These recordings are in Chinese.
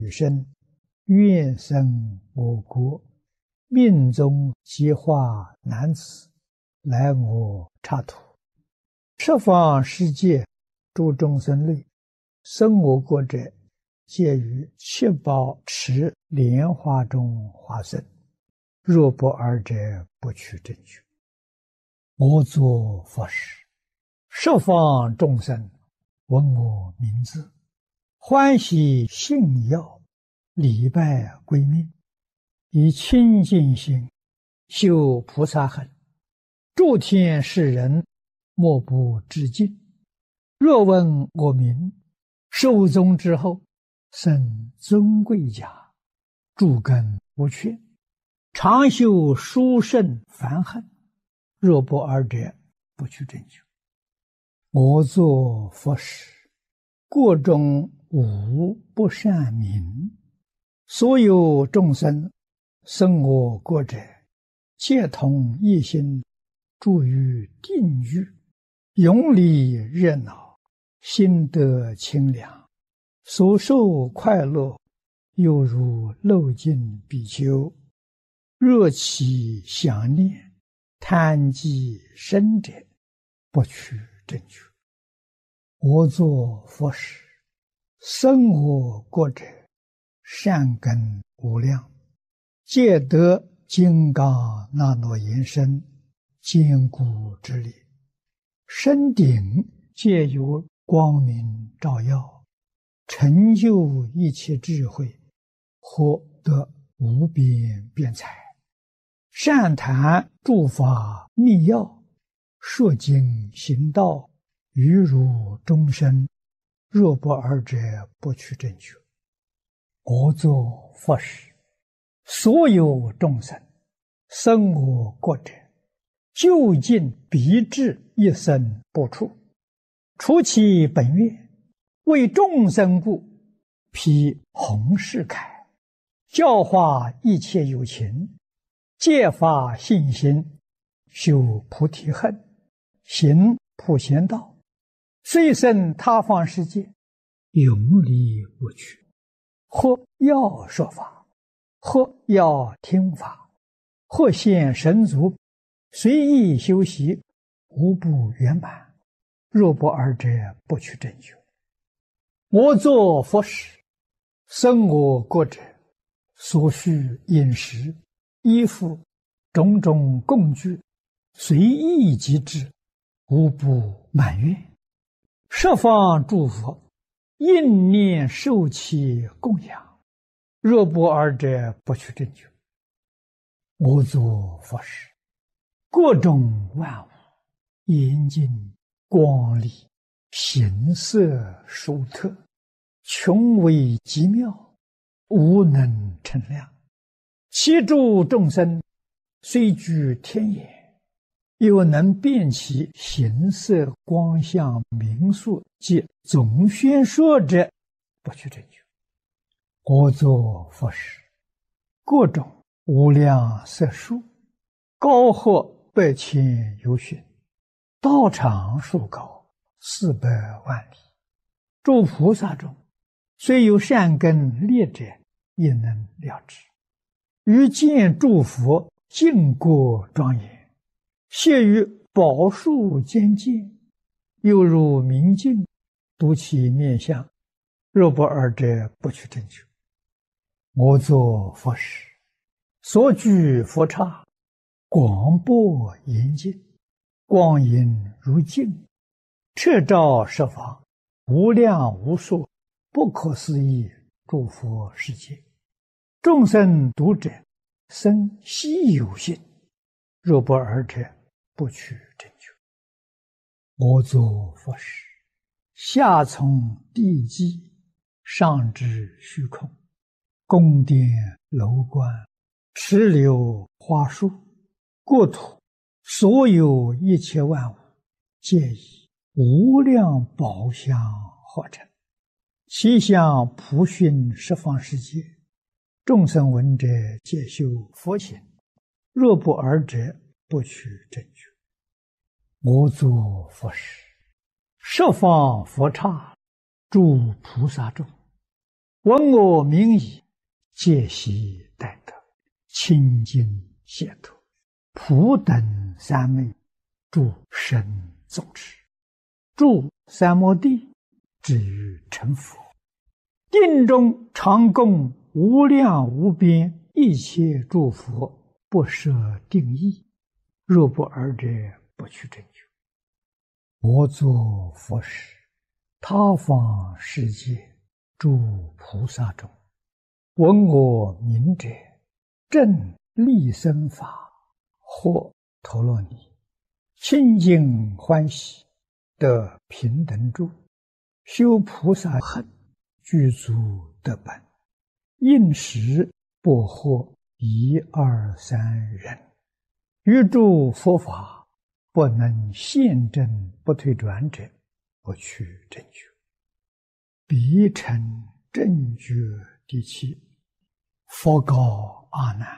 女生，愿生我国，命中即化男子，来我刹土。十方世界诸众生类，生我国者，皆于七宝池莲花中化身。若不尔者，不取正觉。我作佛时，十方众生闻我名字，欢喜信要，礼拜归命，以清净心修菩萨行，诸天世人莫不致敬。若闻我名，寿终之后，生尊贵家，诸根无缺，常修殊胜梵行。若不尔者，不取正觉。我作佛时，国中无不善民，所有众生生我国者，皆同一心，住于定狱，永离热闹，心得清凉，所受快乐，犹如漏尽比丘。若其想念，贪积生者，不取正觉。我作佛时，生我国者，善根无量，皆得金刚那罗延伸，坚固之力，身顶皆有光明照耀，成就一切智慧，获得无边辩才，善谈诸法密要，说经行道，于如众生。若不尔者，不取正觉。我作佛时，所有众生生我国者，究竟必至一生不出，除其本愿，为众生故，披弘誓铠，教化一切有情，戒发信心，修菩提恨，行普贤道，虽生他方世界，永离不去。或要说法，或要听法，或现神足，随意修习，无不圆满。若不尔者，不取正觉。我作佛时，生我国者，所需饮食、衣服、种种供具，随意即至，无不满愿。十方诸佛应念受其供养，若不尔者，不取正觉。我作佛时，各种万物严净光丽，形色殊特，穷微极妙，无能称量。其诸众生虽居天眼，又能辨其形色光相名数及总宣说者，不取正觉。我作佛时，各种无量色数，高或百千由旬，道长数高400万里。诸菩萨中，虽有善根劣者，也能了知。于见诸佛净国庄严，谢于宝树间见，犹如明镜，睹其面相。若不尔者，不取正觉。我作佛时，所居佛刹，广博严净，光影如镜，彻照十方，无量无数，不可思议诸佛世界。众生读者，生希有信。若不尔者，不取正觉。我作佛时，下从地基，上至虚空，宫殿楼观，池流花树，国土所有一切万物，皆以无量宝相合成，其相普熏十方世界。众生闻者，皆修佛行。若不尔者，不取正觉。我作佛时，十方佛刹，诸菩萨众， 闻我名已，戒悉待得，清净解脱，普等三昧，诸神众持，住三摩地，至于成佛。定中常供无量无边一切诸佛，不设定义。若不尔者，不去正觉。我作佛时，他方世界诸菩萨中，闻我名者，正利生法，或陀罗尼，清净欢喜，得平等住，修菩萨行，具足得本，应时不获一二三人。于诸佛法不能现证不退转者，不去正觉。彼成正觉第七。佛告阿难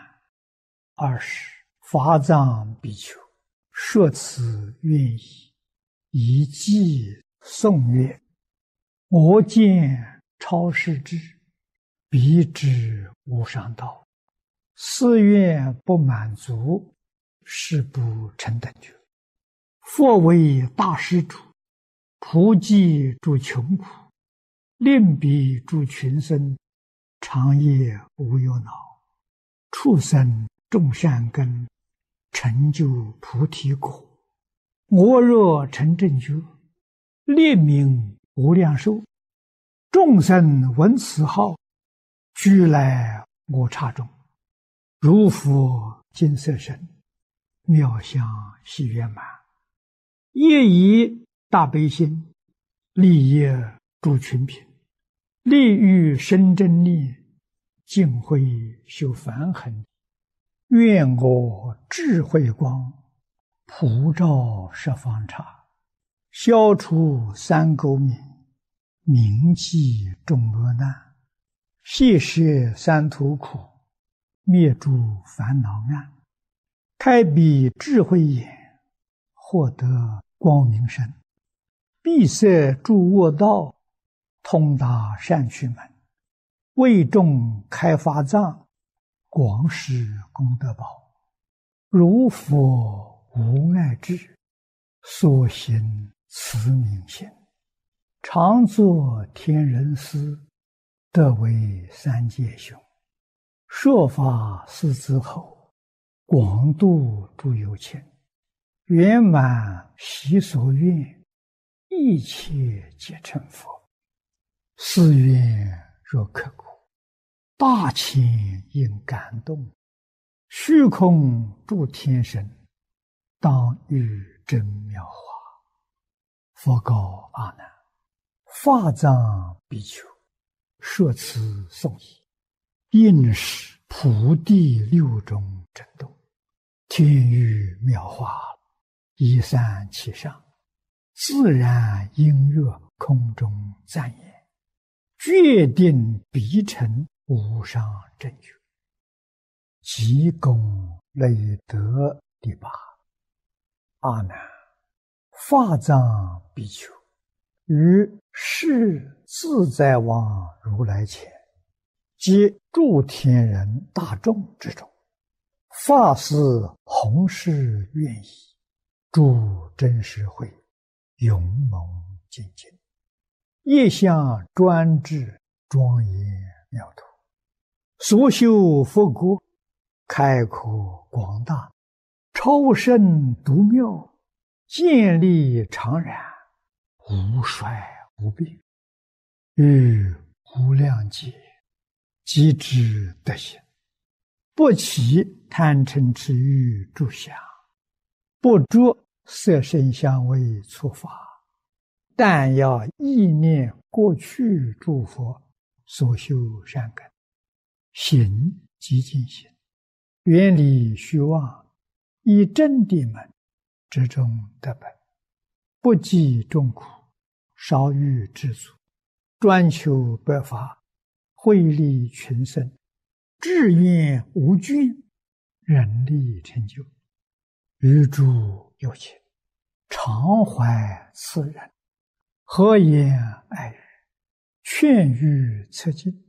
：20法藏比丘，说此愿意，以偈颂曰：我见超世智，彼知无上道，誓愿不满足，是不成等觉。佛为大施主，普济诸穷苦，令彼诸群生，长夜无忧恼，畜生种善根，成就菩提果。我若成正觉，列名无量寿，众生闻此号，俱来我刹中，如佛金色身，妙相喜圆满，业以大悲心，利益诸群品，利欲生真力，净慧修梵行。愿我智慧光，普照十方刹，消除三垢冥，铭记众恶难，悉摄三途苦，灭诸烦恼暗，开彼智慧眼，获得光明身，闭塞诸恶道，通达善趣门，为众开法藏，广施功德宝。如佛无碍智，所行慈悯心，常作天人师，得为三界雄。说法四之后，广度诸有情，圆满习所愿，一切皆成佛。誓愿若刻骨，大千应感动，虚空诸天神，当遇真妙法。佛告阿难：法藏比丘，说此颂已，应是普地六种震动，天雨妙法，一散其上，自然音乐空中赞言，决定必成无上正觉。即功累德第八。阿难，法藏比丘，于世自在王如来前，及诸天人大众之中，发誓弘誓愿意，诸真实会，勇猛精进，业相专制，庄严妙土，所修佛国，开阔广大，超胜独妙，建立常然，无衰无病，于无量劫，即知德行，不起贪嗔痴欲诸想，不着色声香味触法，但要意念过去诸佛所修善根，行即净行，远离虚妄，以真谛门之中得本，不计众苦，少欲知足，专求百法，惠利群生，志愿无倦，人力成就。于诸有情，常怀慈仁，和颜爱语，劝喻策进，